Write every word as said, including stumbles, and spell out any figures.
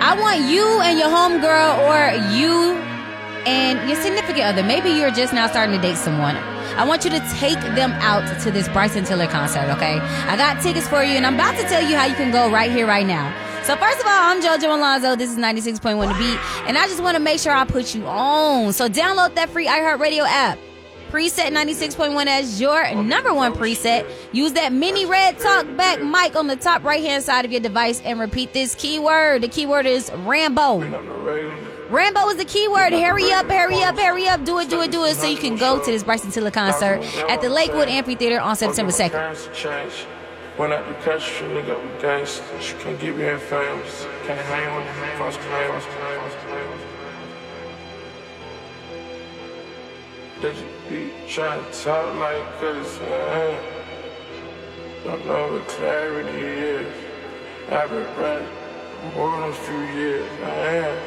I want you and your homegirl or you and your significant other. Maybe you're just now starting to date someone. I want you to take them out to this Bryson Tiller concert, okay? I got tickets for you, and I'm about to tell you how you can go right here, right now. So first of all, I'm JoJo Alonzo. This is ninety-six point one The Beat, and I just want to make sure I put you on. So download that free iHeartRadio app. Preset ninety-six point one as your number one preset. Use that mini red talkback mic on the top right-hand side of your device and repeat this keyword. The keyword is Rambo. Rambo is the keyword. Hurry up, hurry up, hurry up. Do it, do it, do it so you can go to this Bryson Tiller concert at the Lakewood Amphitheater on September second. When I do catch you, nigga, we gangsta. She can't get me in famous. Can't hang with the false claims. They just be trying to talk like us, man. Don't know what clarity is. I've been running more than a few years. I